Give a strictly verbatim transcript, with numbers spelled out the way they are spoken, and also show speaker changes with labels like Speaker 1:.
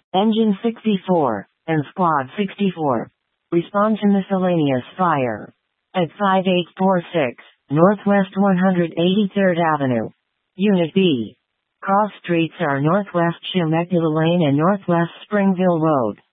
Speaker 1: Engine sixty-four, and Squad sixty-four. Respond to miscellaneous fire. At five eight four six, Northwest one hundred eighty-third Avenue. Unit B. Cross streets are Northwest Chemecula Lane and Northwest Springville Road.